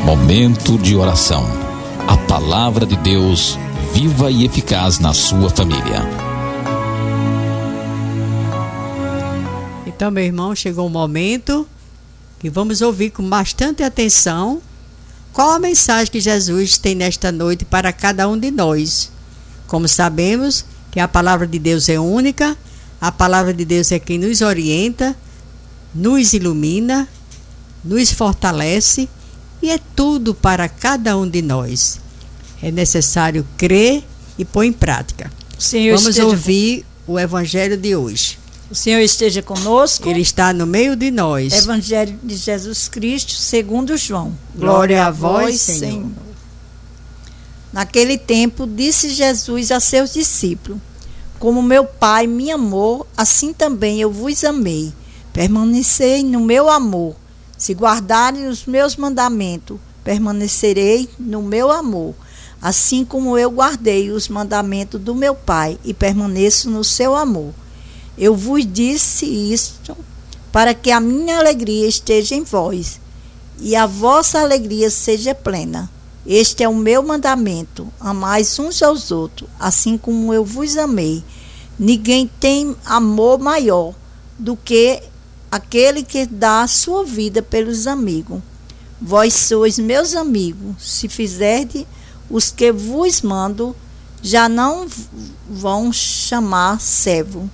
Momento de oração. A palavra de Deus viva e eficaz na sua família. Então, meu irmão, chegou o momento que vamos ouvir com bastante atenção qual a mensagem que Jesus tem nesta noite para cada um de nós. Como sabemos que a palavra de Deus é única, a palavra de Deus é quem nos orienta, nos ilumina, nos fortalece e é tudo para cada um de nós. É necessário crer e pôr em prática. Vamos ouvir o Evangelho de hoje. O Senhor esteja conosco. Ele está no meio de nós. Evangelho de Jesus Cristo, segundo João. Glória a vós, Senhor. Naquele tempo, disse Jesus a seus discípulos: como meu Pai me amou, assim também eu vos amei. Permanecei no meu amor. Se guardarem os meus mandamentos, permanecerei no meu amor, assim como eu guardei os mandamentos do meu Pai e permaneço no seu amor. Eu vos disse isto para que a minha alegria esteja em vós e a vossa alegria seja plena. Este é o meu mandamento: amais uns aos outros, assim como eu vos amei. Ninguém tem amor maior do que aquele que dá a sua vida pelos amigos. Vós sois meus amigos, se fizerdes os que vos mando, já não vão chamar servo.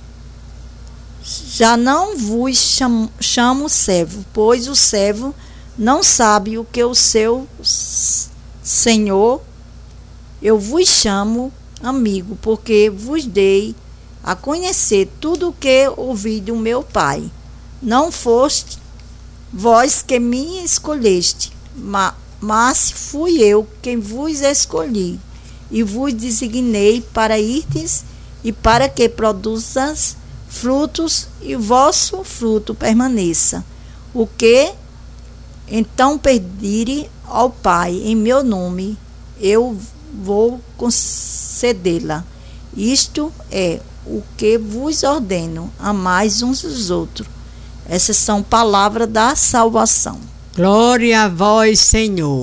Já não vos chamo servo, pois o servo não sabe o que o seu senhor. Eu vos chamo amigo, porque vos dei a conhecer tudo o que ouvi do meu Pai. Não foste vós que me escolheste, mas fui eu quem vos escolhi, e vos designei para irdes e para que produzas frutos, e vosso fruto permaneça. O que então pedirem ao Pai em meu nome, eu vou concedê-la. Isto é o que vos ordeno: amais uns aos outros. Essas são palavras da salvação. Glória a vós, Senhor.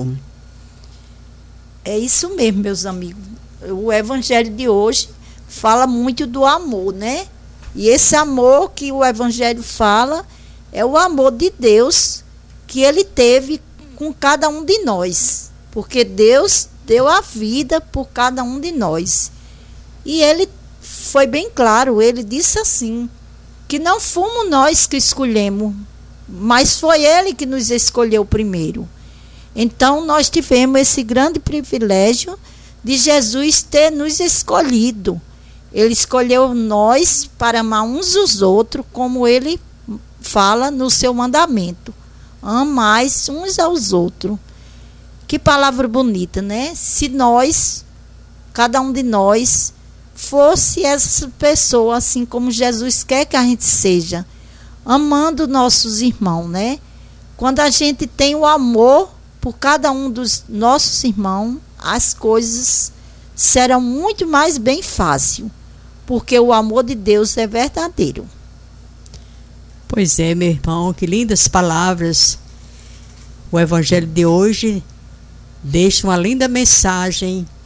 É isso mesmo, meus amigos. O Evangelho de hoje fala muito do amor, né? E esse amor que o Evangelho fala é o amor de Deus que Ele teve com cada um de nós. Porque Deus deu a vida por cada um de nós. E Ele foi bem claro, Ele disse assim, que não fomos nós que escolhemos, mas foi Ele que nos escolheu primeiro. Então nós tivemos esse grande privilégio de Jesus ter nos escolhido. Ele escolheu nós para amar uns os outros, como Ele fala no seu mandamento: amais uns aos outros. Que palavra bonita, né? Se nós, cada um de nós, fosse essa pessoa, assim como Jesus quer que a gente seja, amando nossos irmãos, né? Quando a gente tem o amor por cada um dos nossos irmãos, as coisas serão muito mais bem fácil, porque o amor de Deus é verdadeiro. Pois é, meu irmão, que lindas palavras. O Evangelho de hoje deixa uma linda mensagem